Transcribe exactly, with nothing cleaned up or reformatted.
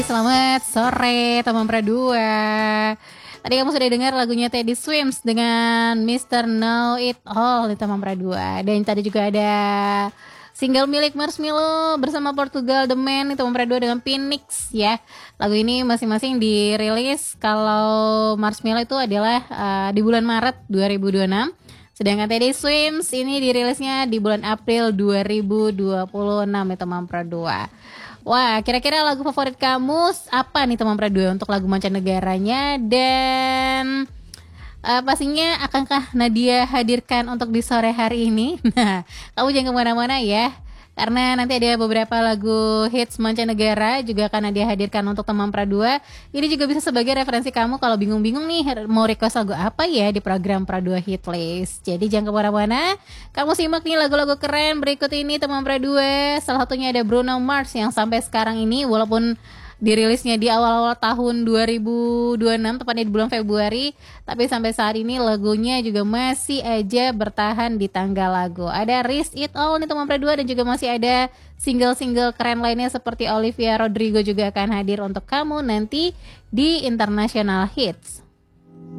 Selamat sore teman Pradua. Tadi kamu sudah dengar lagunya Teddy Swims dengan mister Know It All di teman Pradua. Dan tadi juga ada single milik Marshmello bersama Portugal The Man di teman Pradua dengan Phoenix ya. Lagu ini masing-masing dirilis kalau Marshmello itu adalah uh, di bulan Maret dua ribu dua puluh enam. Sedangkan Teddy Swims ini dirilisnya di bulan April dua ribu dua puluh enam ya teman Pradua. Wah, kira-kira lagu favorit kamu apa nih teman Pradua untuk lagu mancanegaranya? Dan uh, pastinya akankah Nadia hadirkan untuk di sore hari ini? Nah, kamu jangan kemana-mana ya, karena nanti ada beberapa lagu hits mancanegara juga akan Nadia hadirkan untuk teman Pradua. Ini juga bisa sebagai referensi kamu kalau bingung-bingung nih mau request lagu apa ya di program Pradua Hit List. Jadi jangan kemana-mana, kamu simak nih lagu-lagu keren berikut ini teman Pradua. Salah satunya ada Bruno Mars yang sampai sekarang ini walaupun dirilisnya di awal-awal tahun dua ribu dua puluh enam, tepatnya di bulan Februari, tapi sampai saat ini lagunya juga masih aja bertahan di tangga lagu. Ada Risk It All nih teman Pradua, dan juga masih ada single-single keren lainnya seperti Olivia Rodrigo juga akan hadir untuk kamu nanti di International Hits.